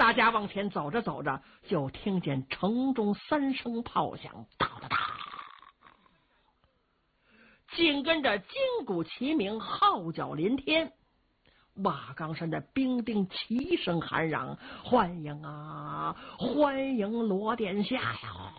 大家往前走着走着，就听见城中3声炮响，哒哒哒，紧跟着金鼓齐鸣，号角连天。瓦岗山的兵丁齐声喊嚷：“欢迎啊，欢迎罗殿下呀！”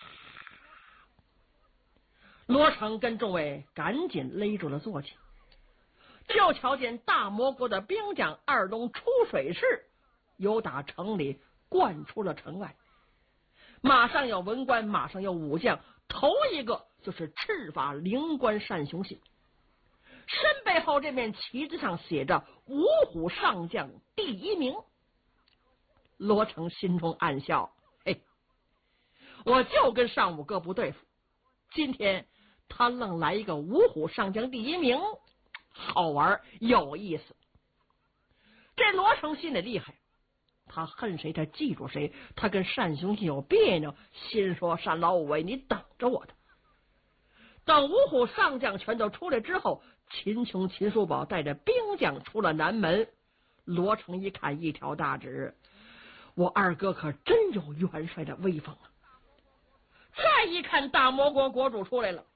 罗成跟众位赶紧勒住了坐骑，就瞧见大魔国的兵将二龙出水式，由打城里灌出了城外。马上有文官，马上有武将，头一个就是赤发灵官单雄信。身背后这面旗子上写着“五虎上将第1名”。罗成心中暗笑：嘿，我就跟上午哥不对付，今天他愣来一个五虎上将第1名，好玩有意思。这罗成心里厉害，他恨谁他记住谁，他跟单雄信有别扭，心说单老五位你等着我的。等五虎上将全都出来之后，秦琼、秦叔宝带着兵将出了南门。罗成一看，一条大指，我二哥可真有元帅的威风啊！再一看，大魔国国主出来了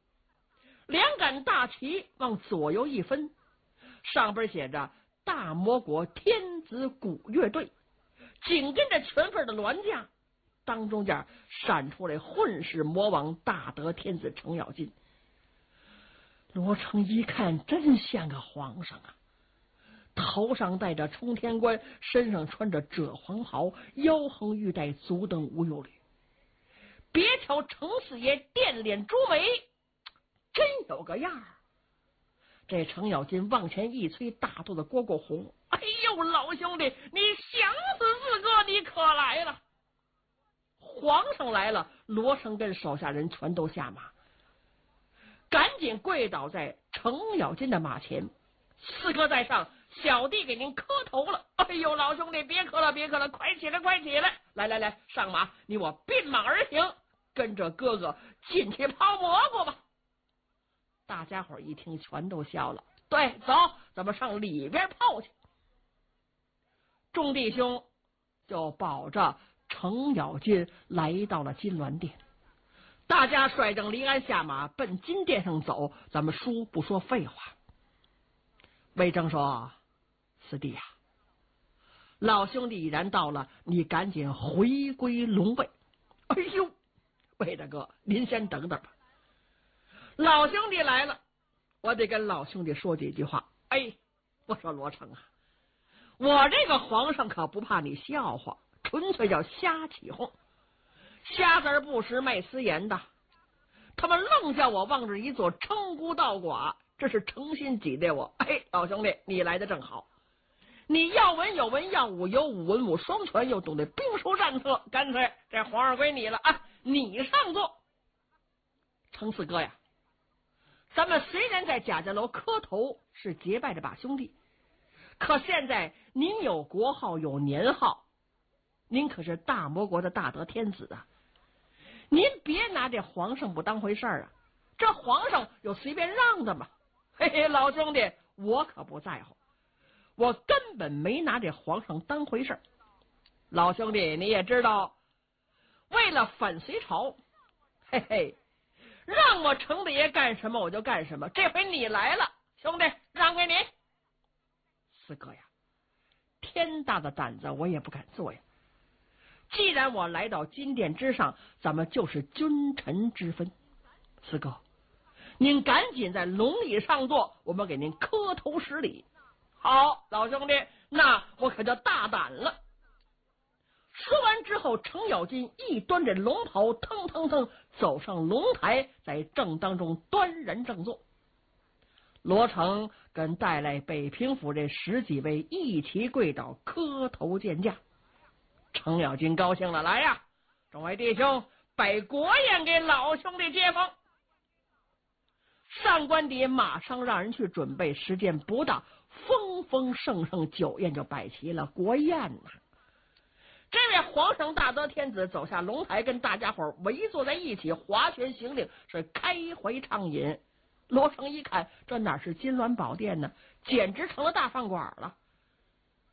，2杆大旗往左右一分，上边写着大魔国天子鼓乐队，紧跟着全份的銮驾，当中间闪出来混世魔王大德天子程咬金。罗成一看，真像个皇上啊！头上戴着冲天冠，身上穿着赭黄袍，腰横玉带，足蹬无忧履。别瞧程四爷电脸朱眉，真有个样儿。这程咬金往前一催，大肚子蝈蝈红。哎呦，老兄弟，你想死四哥，你可来了！皇上来了，罗成跟手下人全都下马，赶紧跪倒在程咬金的马前。四哥在上，小弟给您磕头了。哎呦，老兄弟，别磕了，别磕了，快起来，快起来！来来来，上马，你我并马而行，跟着哥哥进去泡蘑菇吧。大家伙一听，全都笑了。对，走，咱们上里边泡去。众弟兄就保着程咬金来到了金銮殿。大家率正离鞍下马，奔金殿上走。咱们书不说废话。魏征说：“四弟呀，老兄弟已然到了，你赶紧回归龙位。”哎呦，魏大哥，您先等等吧。老兄弟来了，我得跟老兄弟说几句话。哎，我说罗成啊，我这个皇上可不怕你笑话，纯粹叫瞎起哄。瞎子不识卖私盐的，他们愣叫我往这一坐，称孤道寡，这是诚心挤兑我。哎，老兄弟，你来的正好，你要文有文，要武有武，文武双全，又懂得兵书战策，干脆这皇上归你了啊！你上座。程四哥呀，咱们虽然在贾家楼磕头是结拜的把兄弟，可现在您有国号有年号，您可是大魔国的大德天子啊！您别拿这皇上不当回事啊！这皇上有随便让的吗？嘿嘿，老兄弟，我可不在乎，我根本没拿这皇上当回事。老兄弟，你也知道，为了反隋朝，嘿嘿，让我程大爷干什么我就干什么。这回你来了，兄弟，让给你。四哥呀，天大的胆子我也不敢做呀。既然我来到金殿之上，咱们就是君臣之分。四哥，您赶紧在龙椅上坐，我们给您磕头施礼。好，老兄弟，那我可就大胆了。说完之后，程咬金一端着龙袍，腾腾腾走上龙台，在正当中端然正坐。罗成跟带来北平府这10几位一起跪倒磕头见驾。程咬金高兴了，来呀，众位弟兄，摆国宴给老兄弟接风。上官邸马上让人去准备，时间不大，丰丰盛盛酒宴就摆齐了。国宴呐，这位皇上大德天子走下龙台，跟大家伙围坐在一起，划拳行令，是开怀畅饮。罗成一看，这哪是金銮宝殿呢，简直成了大饭馆了。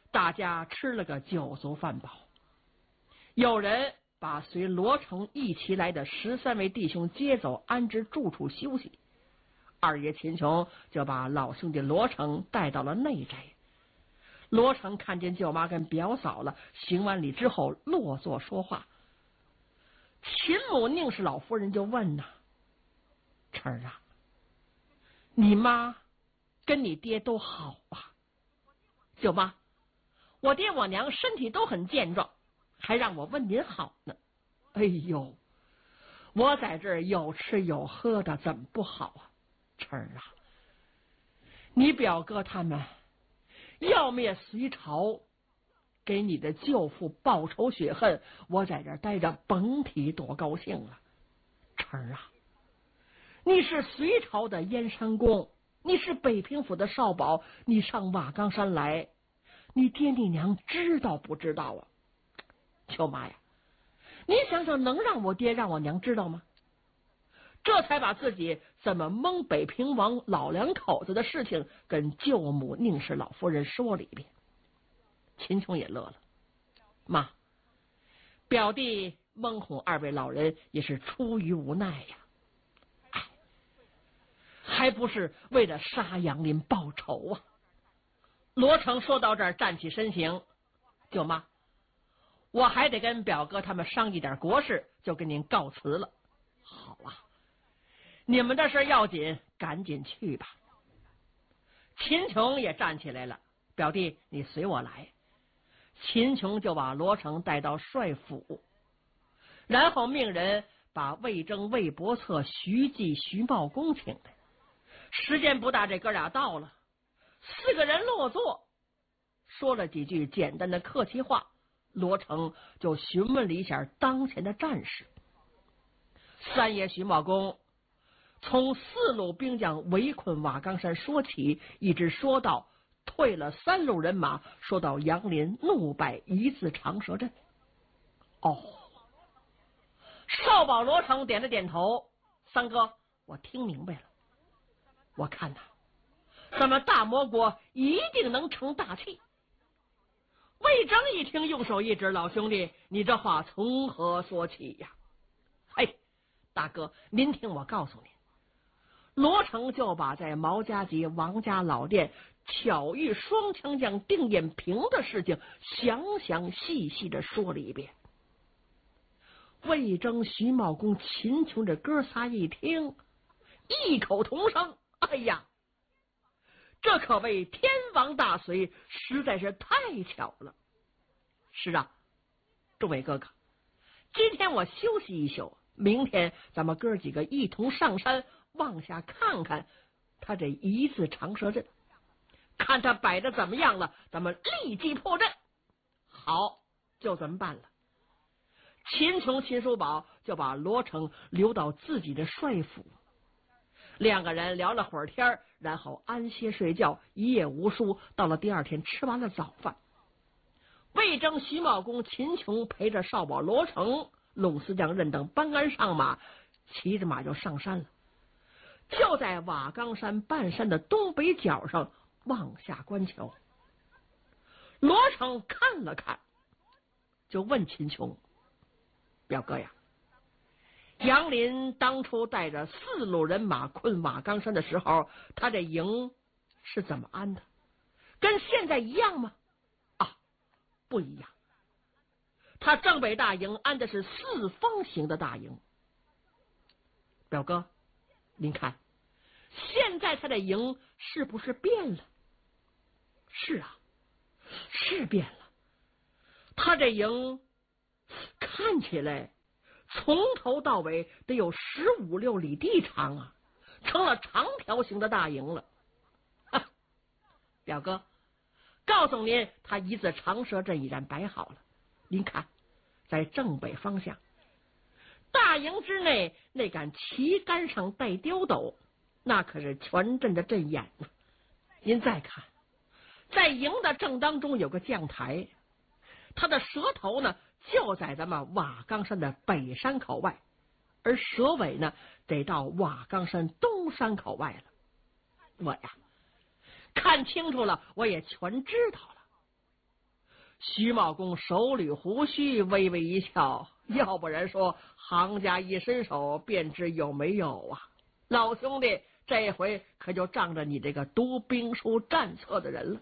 大家吃了个酒足饭饱。有人把随罗成一起来的13位弟兄接走，安置住处休息。二爷秦琼就把老兄弟罗成带到了内宅。罗成看见舅妈跟表嫂了，行完礼之后落座说话。秦母宁氏老夫人就问呐：“晨儿啊，你妈跟你爹都好吧？”舅妈，我爹我娘身体都很健壮，还让我问您好呢。哎呦，我在这儿有吃有喝的，怎么不好啊？晨儿啊，你表哥他们要灭隋朝，给你的舅父报仇雪恨，我在这儿待着甭提多高兴了。晨儿啊，你是隋朝的燕山公，你是北平府的少保，你上瓦岗山来，你爹你娘知道不知道啊？舅妈呀，你想想能让我爹让我娘知道吗？这才把自己怎么蒙北平王老两口子的事情跟舅母宁氏老夫人说了一遍。秦琼也乐了，妈，表弟蒙哄二位老人也是出于无奈呀，哎，还不是为了杀杨林报仇啊。罗成说到这儿站起身形，舅妈，我还得跟表哥他们商议点国事，就跟您告辞了。好啊，你们的事要紧，赶紧去吧。秦琼也站起来了，表弟你随我来。秦琼就把罗成带到帅府，然后命人把魏征、魏伯策、徐继、徐茂公请来。时间不大，这哥俩到了，4个人落座，说了几句简单的客气话，罗成就询问了一下当前的战事。三爷徐茂公从4路兵将围困瓦岗山说起，一直说到退了3路人马，说到杨林怒败一字长蛇阵。哦，少保罗成点了点头，三哥，我听明白了。我看呐，咱们大魔国一定能成大器。魏征一听，用手一指，老兄弟，你这话从何说起呀？嘿，大哥，您听我告诉您，罗成就把在毛家集王家老店巧遇双枪将定眼平的事情详详细细的说了一遍。魏征、徐茂公、秦琼这哥仨一听，异口同声，哎呀，这可谓天王大随，实在是太巧了。是啊，众位哥哥，今天我休息一宿，明天咱们哥几个一同上山往下看看他这一字长蛇阵，看他摆的怎么样了，咱们立即破阵。好，就这么办了。秦琼、秦叔宝就把罗成留到自己的帅府，2个人聊了会儿天，然后安歇睡觉，一夜无书。到了第2天，吃完了早饭，魏征、徐茂公、秦琼陪着少保罗成、鲁思将任等搬鞍上马，骑着马就上山了。就在瓦岗山半山的东北角上往下观瞧。罗成看了看，就问秦琼：“表哥呀，杨林当初带着4路人马困瓦岗山的时候，他这营是怎么安的？跟现在一样吗？”啊，不一样。他正北大营安的是4方形的大营。表哥，您看，现在他的营是不是变了？是啊，是变了。他这营看起来从头到尾得有15、16里地长啊，成了长条形的大营了。表哥，告诉您，他一字长蛇阵已然摆好了。您看，在正北方向大营之内，那杆旗杆上带刁斗，那可是全阵的阵眼呢。您再看，在营的正当中有个将台，他的蛇头呢就在咱们瓦岗山的北山口外，而蛇尾呢得到瓦岗山东山口外了。我呀看清楚了，我也全知道了。 徐茂公手捋胡须，微微一笑，要不然说行家一伸手便知有没有啊。老兄弟，这回可就仗着你这个读兵书战策的人了。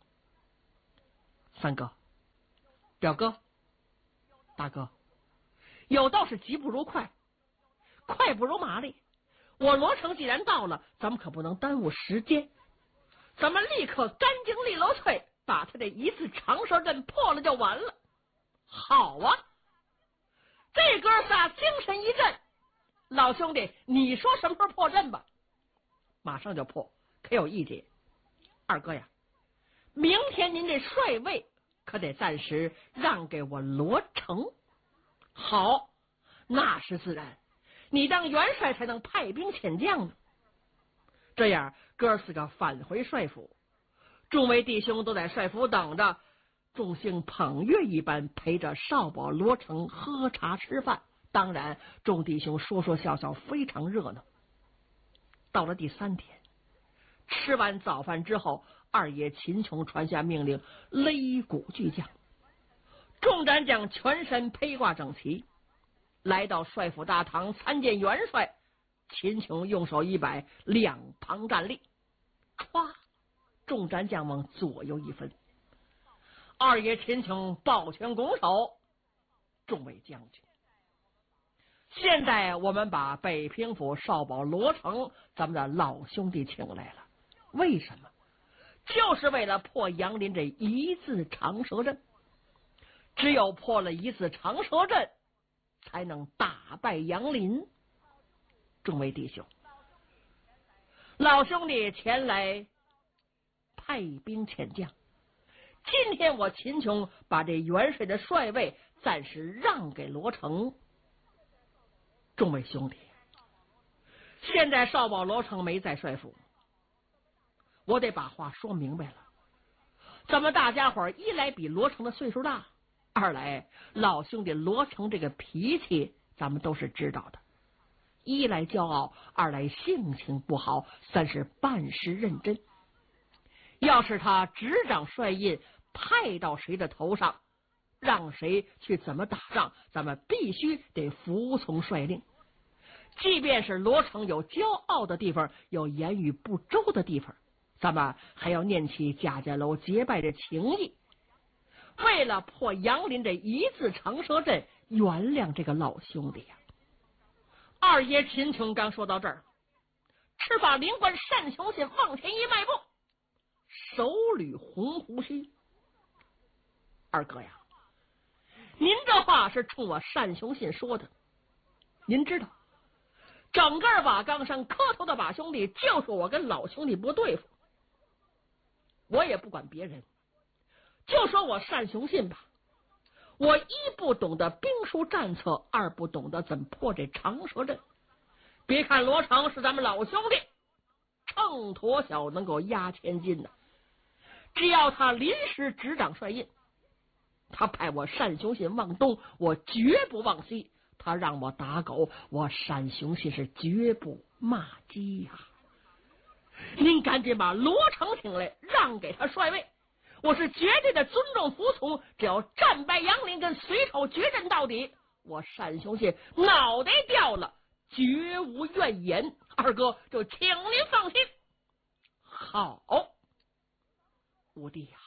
三哥，表哥，大哥，有道是急不如快，快不如麻利。我罗成既然到了，咱们可不能耽误时间，咱们立刻干净利落脆，把他这一字长蛇阵破了就完了。好啊，这哥仨精神一振，老兄弟，你说什么时候破阵吧？马上就破，可有意见？二哥呀，明天您这帅位可得暂时让给我罗成。好，那是自然，你当元帅才能派兵遣将呢。这样哥四个返回帅府，众位弟兄都在帅府等着，众星捧月一般陪着少保罗成喝茶吃饭。当然众弟兄说说笑笑，非常热闹。到了第3天，吃完早饭之后，二爷秦琼传下命令，擂鼓巨将，众战将全身披挂整齐，来到帅府大堂参见元帅。秦琼用手一摆，两旁站立，歘，众战将往左右一分。二爷秦琼抱拳拱手，众位将军，现在我们把北平府少保罗成咱们的老兄弟请来了，为什么？就是为了破杨林这一字长蛇阵。只有破了一字长蛇阵，才能打败杨林。众位弟兄，老兄弟前来派兵遣将，今天我秦琼把这元帅的帅位暂时让给罗成。众位兄弟，现在少保罗成没在帅府，我得把话说明白了。咱们大家伙一来比罗成的岁数大，二来老兄弟罗成这个脾气咱们都是知道的，一来骄傲，二来性情不好，三是办事认真。要是他执掌帅印派到谁的头上，让谁去怎么打仗，咱们必须得服从帅令。即便是罗成有骄傲的地方，有言语不周的地方，咱们还要念起贾家楼结拜的情谊，为了破杨林这一字长蛇阵，原谅这个老兄弟呀。二爷秦琼刚说到这儿，赤发灵官单雄信往前一迈步，手捋红胡须。二哥呀，您这话是冲我单雄信说的，您知道整个瓦岗山磕头的把兄弟就是我跟老兄弟不对付，我也不管别人，就说我单雄信吧，我一不懂得兵书战策，二不懂得怎么破这长蛇阵。别看罗成是咱们老兄弟，秤砣小能够压千斤呢。只要他临时执掌帅印，他派我单雄信往东，我绝不往西；他让我打狗，我单雄信是绝不骂鸡呀。您赶紧把罗成请来，让给他帅位，我是绝对的尊重服从，只要战败杨林跟随手决战到底，我单雄信脑袋掉了绝无怨言。二哥就请您放心。好，五弟呀，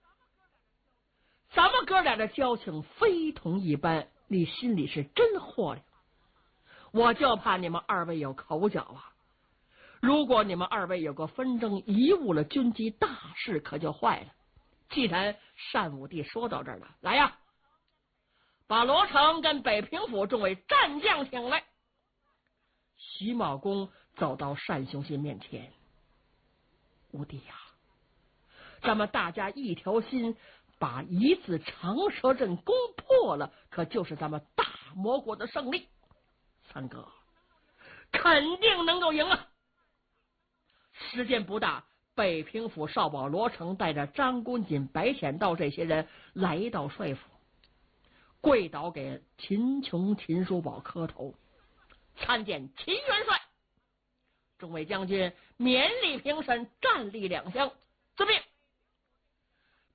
咱们哥俩的交情非同一般，你心里是真豁亮。我就怕你们二位有口角啊，如果你们二位有个纷争，贻误了军机大事，可就坏了。既然单武帝说到这儿了，来呀，把罗成跟北平府众位战将请来。徐茂公走到单雄信面前，武帝呀，咱们大家一条心，把一字长蛇阵攻破了，可就是咱们大魔国的胜利。三哥，肯定能够赢啊！时间不大，北平府少保罗成带着张公瑾、白显道这些人来到帅府，跪倒给秦琼、秦叔宝磕头，参见秦元帅。众位将军勉力平身，站立两厢，遵命。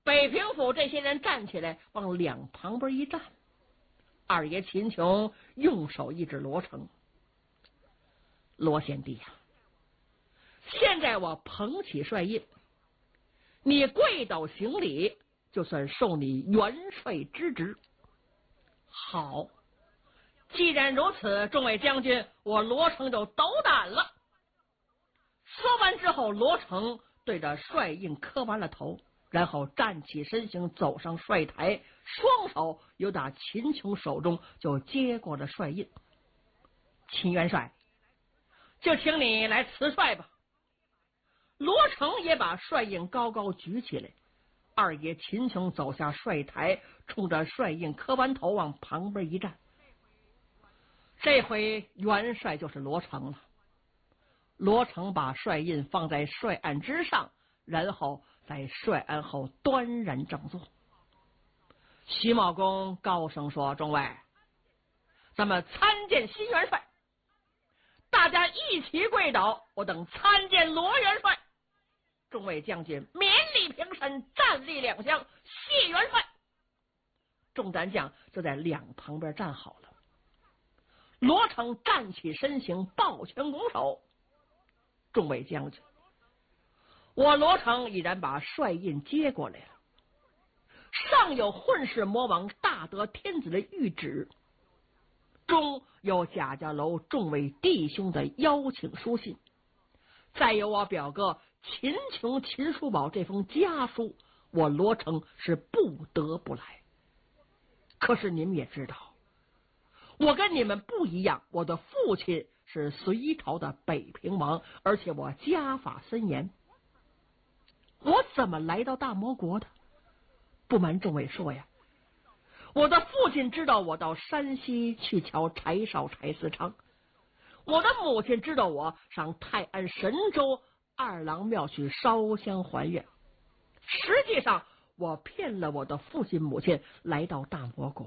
北平府这些人站起来，往两旁边一站。二爷秦琼用手一指罗成：“罗贤弟呀，现在我捧起帅印，你跪倒行礼，就算受你元帅之职。”好，既然如此，众位将军，我罗成就斗胆了。说完之后，罗成对着帅印磕完了头，然后站起身形，走上帅台，双手又打秦琼手中就接过了帅印。秦元帅，就请你来辞帅吧。罗成也把帅印高高举起来。二爷秦琼走下帅台，冲着帅印磕完头，往旁边一站。这回元帅就是罗成了。罗成把帅印放在帅案之上，然后在帅案后端然正坐。徐茂公高声说：“众位，咱们参见新元帅。”大家一起跪倒，我等参见罗元帅。众位将军免礼平身，站立两相，谢元帅。众战将就在两旁边站好了。罗成站起身形，抱拳拱手：“众位将军，我罗成已然把帅印接过来了，上有混世魔王大德天子的谕旨，中有贾家楼众位弟兄的邀请书信，再有我表哥秦琼、秦叔宝这封家书，我罗成是不得不来。可是你们也知道，我跟你们不一样，我的父亲是隋朝的北平王，而且我家法森严，我怎么来到大魔国的？不瞒众位说呀，我的父亲知道我到山西去瞧柴少柴思昌，我的母亲知道我上泰安神州二郎庙去烧香还愿。实际上我骗了我的父亲母亲来到大魔国。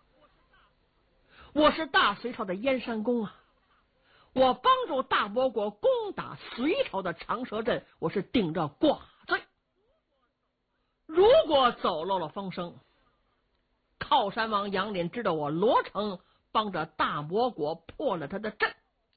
我是大隋朝的燕山公啊，我帮助大魔国攻打隋朝的长蛇阵，我是顶着寡罪。如果走漏了风声，靠山王杨林知道我罗成帮着大魔国破了他的阵，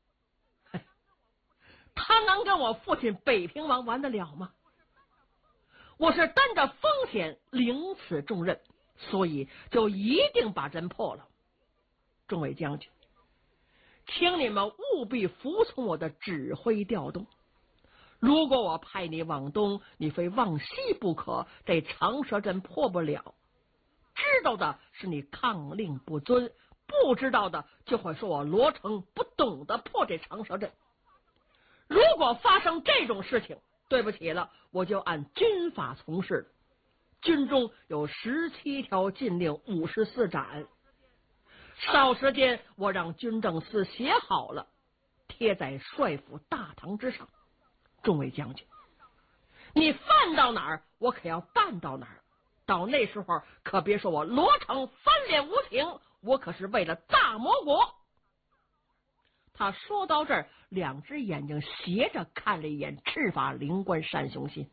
他能跟我父亲北平王玩得了吗？我是担着风险领此重任，所以就一定把阵破了。众位将军，请你们务必服从我的指挥调动。如果我派你往东，你非往西不可，这长蛇阵破不了。知道的是你抗令不遵，不知道的就会说我罗成不懂得破这长蛇阵。如果发生这种事情，对不起了，我就按军法从事。军中有17条禁令，54斩。少时间，我让军政司写好了，贴在帅府大堂之上。众位将军，你犯到哪儿，我可要办到哪儿。到那时候，可别说我罗成翻脸无情，我可是为了大魔国。他说到这儿，两只眼睛斜着看了一眼赤发灵官单雄信。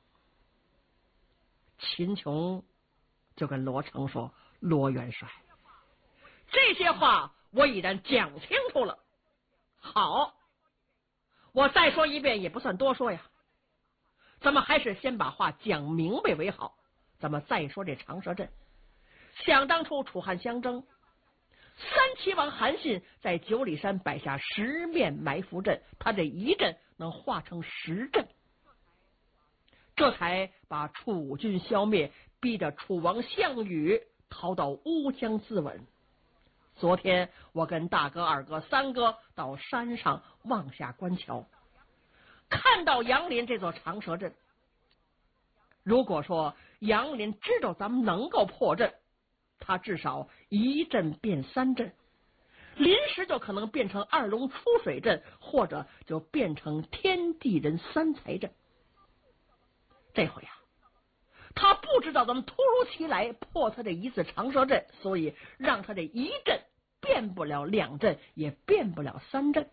秦琼就跟罗成说：“罗元帅，这些话我已然讲清楚了。好，我再说一遍也不算多说呀，咱们还是先把话讲明白为好。咱们再说这长蛇阵。想当初楚汉相争，三齐王韩信在九里山摆下10面埋伏阵，他这一阵能化成10阵，这才把楚军消灭，逼着楚王项羽逃到乌江自刎。昨天我跟大哥、二哥、三哥到山上望下观瞧，看到杨林这座长蛇阵。如果说杨林知道咱们能够破阵，他至少一阵变3阵，临时就可能变成2龙出水阵，或者就变成天地人3才阵。这回啊，他不知道咱们突如其来破他这一字长蛇阵，所以让他这一阵变不了2阵，也变不了3阵。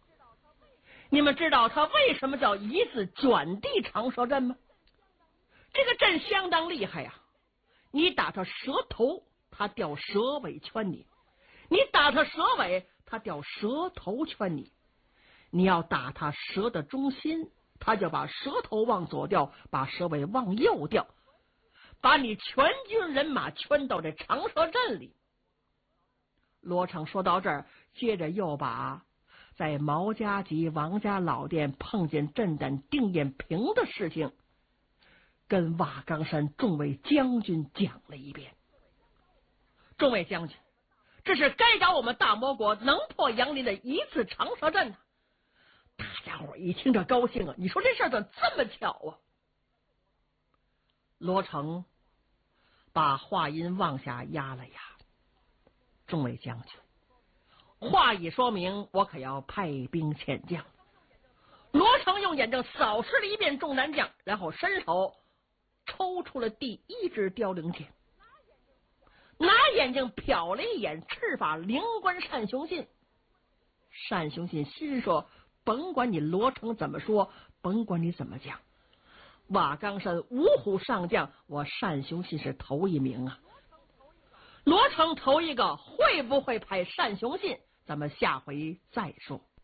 你们知道他为什么叫一字卷地长蛇阵吗？ 这个阵相当厉害呀！你打他蛇头，他掉蛇尾圈你；你打他蛇尾，他掉蛇头圈你。你要打他蛇的中心，他就把蛇头往左掉，把蛇尾往右掉，把你全军人马圈到这长蛇阵里。罗成说到这儿，接着又把在毛家集王家老店碰见震胆定眼平的事情跟瓦岗山众位将军讲了一遍。众位将军，这是该找我们大魔国能破杨林的一次长蛇阵呢。大家伙一听这高兴啊，你说这事儿怎么这么巧啊？罗成把话音往下压了压。众位将军，话已说明，我可要派兵遣将。罗成用眼睛扫视了一遍众男将，然后伸手抽出了第一支凋零剑，拿眼睛瞟了一眼赤发灵官单雄信。单雄信心说，甭管你罗成怎么说，甭管你怎么讲，瓦岗山五虎上将，我单雄信是头一名啊。罗成头一个，会不会派单雄信，咱们下回再说。